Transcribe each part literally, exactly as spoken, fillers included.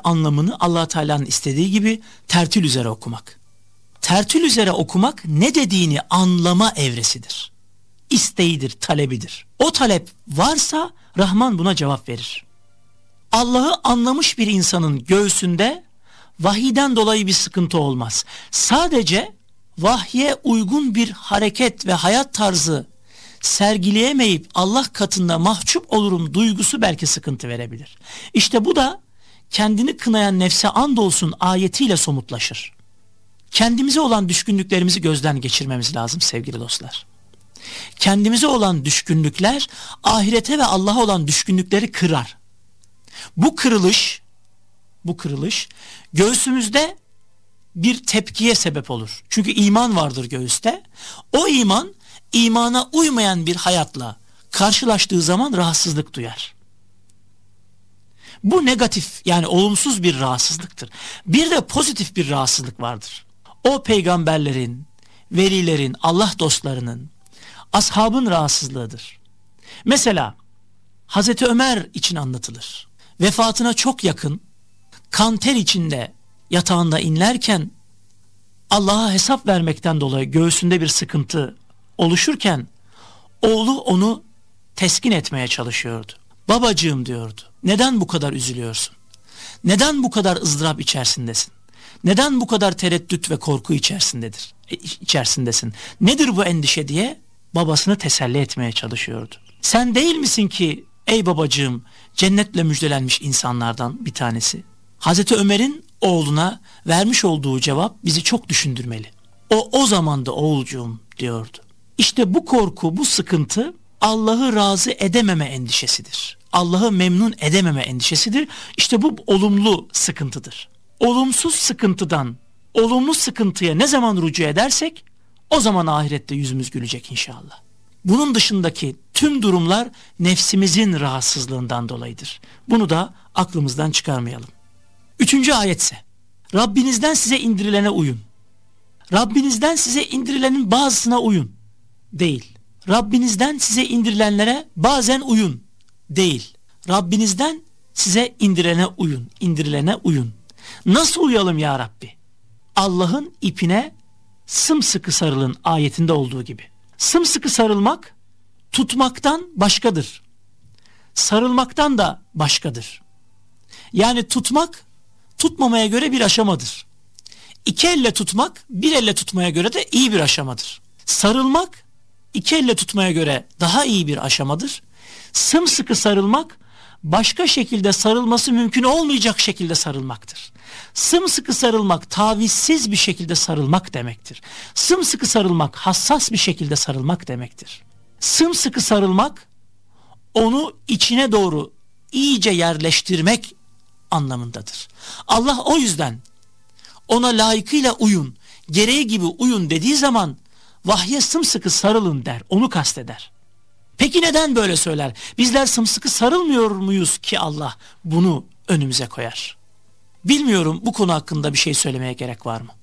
anlamını Allah Teala'nın istediği gibi tertül üzere okumak. Tertül üzere okumak ne dediğini anlama evresidir. İsteğidir, talebidir. O talep varsa Rahman buna cevap verir. Allah'ı anlamış bir insanın göğsünde vahiyden dolayı bir sıkıntı olmaz. Sadece vahye uygun bir hareket ve hayat tarzı sergileyemeyip Allah katında mahcup olurum duygusu belki sıkıntı verebilir. İşte bu da kendini kınayan nefse andolsun ayetiyle somutlaşır. Kendimize olan düşkünlüklerimizi gözden geçirmemiz lazım sevgili dostlar. Kendimize olan düşkünlükler ahirete ve Allah'a olan düşkünlükleri kırar. Bu kırılış, bu kırılış göğsümüzde bir tepkiye sebep olur. Çünkü iman vardır göğüste. O iman, imana uymayan bir hayatla karşılaştığı zaman rahatsızlık duyar. Bu negatif, yani olumsuz bir rahatsızlıktır. Bir de pozitif bir rahatsızlık vardır. O peygamberlerin, velilerin, Allah dostlarının, ashabın rahatsızlığıdır. Mesela Hazreti Ömer için anlatılır. Vefatına çok yakın, kan ter içinde yatağında inlerken Allah'a hesap vermekten dolayı göğsünde bir sıkıntı oluşurken oğlu onu teskin etmeye çalışıyordu. Babacığım diyordu, neden bu kadar üzülüyorsun? Neden bu kadar ızdırap içerisindesin? Neden bu kadar tereddüt ve korku içerisindedir, içerisindesin? Nedir bu endişe diye babasını teselli etmeye çalışıyordu. Sen değil misin ki ey babacığım cennetle müjdelenmiş insanlardan bir tanesi? Hazreti Ömer'in oğluna vermiş olduğu cevap bizi çok düşündürmeli. O o zaman da oğulcuğum diyordu. İşte bu korku, bu sıkıntı Allah'ı razı edememe endişesidir. Allah'ı memnun edememe endişesidir. İşte bu olumlu sıkıntıdır. Olumsuz sıkıntıdan olumlu sıkıntıya ne zaman rücu edersek o zaman ahirette yüzümüz gülecek inşallah. Bunun dışındaki tüm durumlar nefsimizin rahatsızlığından dolayıdır. Bunu da aklımızdan çıkarmayalım. Üçüncü ayetse, Rabbinizden size indirilene uyun. Rabbinizden size indirilenin bazısına uyun değil. Rabbinizden size indirilenlere bazen uyun değil. Rabbinizden size indirilene uyun, indirilene uyun. Nasıl uyalım ya Rabbi? Allah'ın ipine sımsıkı sarılın ayetinde olduğu gibi. Sımsıkı sarılmak tutmaktan başkadır. Sarılmaktan da başkadır. Yani tutmak tutmamaya göre bir aşamadır. İki elle tutmak bir elle tutmaya göre de iyi bir aşamadır. Sarılmak iki elle tutmaya göre daha iyi bir aşamadır. Sımsıkı sarılmak başka şekilde sarılması mümkün olmayacak şekilde sarılmaktır. Sımsıkı sarılmak tavizsiz bir şekilde sarılmak demektir. Sımsıkı sarılmak hassas bir şekilde sarılmak demektir. Sımsıkı sarılmak onu içine doğru iyice yerleştirmek anlamındadır. Allah o yüzden ona layıkıyla uyun, gereği gibi uyun dediği zaman vahye sımsıkı sarılın der, onu kasteder. Peki neden böyle söyler? Bizler sımsıkı sarılmıyor muyuz ki Allah bunu önümüze koyar? Bilmiyorum, bu konu hakkında bir şey söylemeye gerek var mı?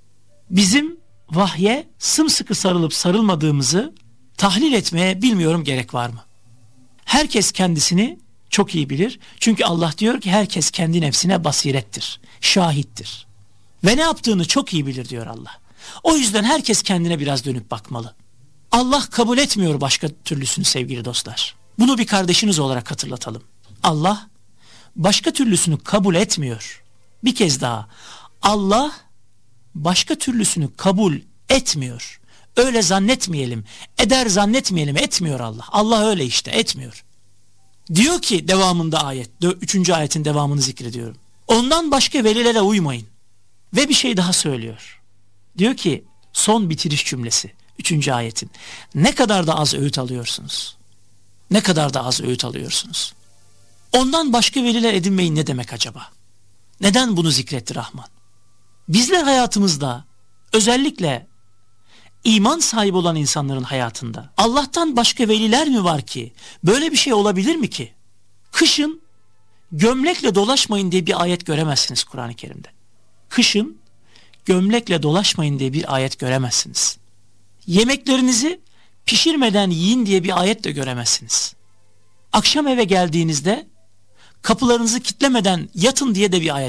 Bizim vahye sımsıkı sarılıp sarılmadığımızı tahlil etmeye bilmiyorum gerek var mı? Herkes kendisini çok iyi bilir. Çünkü Allah diyor ki herkes kendi nefsine basirettir, şahittir. Ve ne yaptığını çok iyi bilir diyor Allah. O yüzden herkes kendine biraz dönüp bakmalı. Allah kabul etmiyor başka türlüsünü sevgili dostlar. Bunu bir kardeşiniz olarak hatırlatalım. Allah başka türlüsünü kabul etmiyor. Bir kez daha, Allah başka türlüsünü kabul etmiyor. Öyle zannetmeyelim, eder zannetmeyelim, etmiyor Allah. Allah öyle işte, etmiyor. Diyor ki devamında ayet, üçüncü ayetin devamını zikrediyorum. Ondan başka velilere uymayın. Ve bir şey daha söylüyor. Diyor ki son bitiriş cümlesi üçüncü ayetin. Ne kadar da az öğüt alıyorsunuz. Ne kadar da az öğüt alıyorsunuz. Ondan başka veliler edinmeyin ne demek acaba? Neden bunu zikretti Rahman? Bizler hayatımızda özellikle iman sahibi olan insanların hayatında Allah'tan başka veliler mi var ki? Böyle bir şey olabilir mi ki? Kışın gömlekle dolaşmayın diye bir ayet göremezsiniz Kur'an-ı Kerim'de. Kışın gömlekle dolaşmayın diye bir ayet göremezsiniz. Yemeklerinizi pişirmeden yiyin diye bir ayet de göremezsiniz. Akşam eve geldiğinizde kapılarınızı kilitlemeden yatın diye de bir ayet